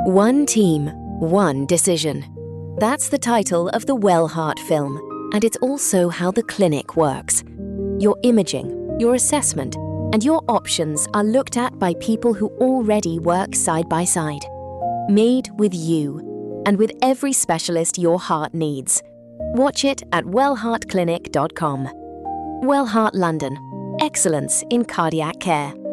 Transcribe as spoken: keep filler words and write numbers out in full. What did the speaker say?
One team, one decision. That's the title of the Wellheart film, and it's also how the clinic works. Your imaging, your assessment, and your options are looked at by people who already work side by side. Made with you, and with every specialist your heart needs. Watch it at wellheart clinic dot com. Wellheart London. Excellence in cardiac care.